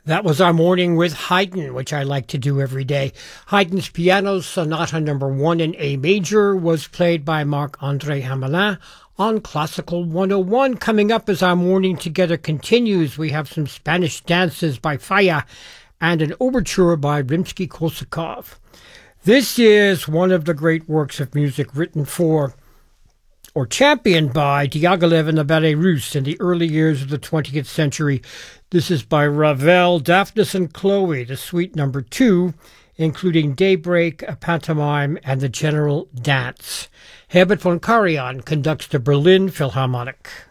That was our morning with Haydn, which I like to do every day. Haydn's Piano Sonata Number 1 in A major was played by Marc-André Hamelin on Classical 101. Coming up as our morning together continues, we have some Spanish dances by Falla and an overture by Rimsky-Korsakov. This is one of the great works of music written for or championed by Diaghilev and the Ballet Russe in the early years of the 20th century. This is by Ravel, Daphnis and Chloe, the suite number 2, including Daybreak, a pantomime, and the general dance. Herbert von Karajan conducts the Berlin Philharmonic.